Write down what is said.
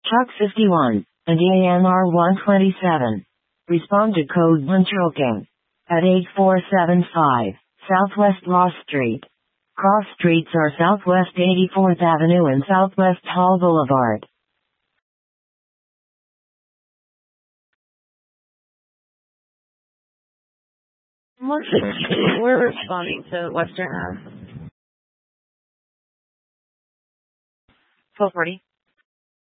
Chuck 51, and ANR 127. Respond to code Buntroking at 8475 Southwest Ross Street. Cross streets are Southwest 84th Avenue and Southwest Hall Boulevard. We're responding to Western Ave. 1240.